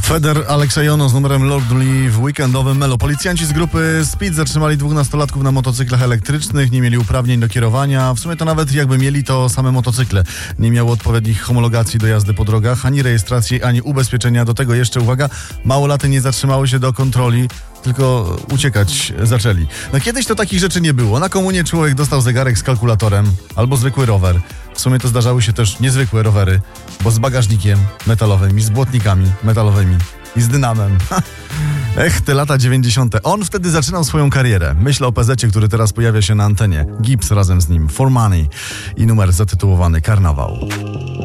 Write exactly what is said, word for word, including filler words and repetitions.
Feder Aleksejono z numerem Lord Lee w weekendowym Melo. Policjanci z grupy Speed zatrzymali dwóch nastolatków na motocyklach elektrycznych, nie mieli uprawnień do kierowania. W sumie to nawet jakby mieli, to same motocykle. Nie miały odpowiednich homologacji do jazdy po drogach, ani rejestracji, ani ubezpieczenia. Do tego jeszcze, uwaga, małolaty nie zatrzymały się do kontroli, tylko uciekać zaczęli. No kiedyś to takich rzeczy nie było. Na komunie człowiek dostał zegarek z kalkulatorem albo zwykły rower. W sumie to zdarzały się też niezwykłe rowery, bo z bagażnikiem metalowym i z błotnikami metalowymi i z dynamem. Ech, te lata dziewięćdziesiąte. On wtedy zaczynał swoją karierę. Myślę o P Z-cie, który teraz pojawia się na antenie. Gibbs razem z nim, For Money i numer zatytułowany Karnawał.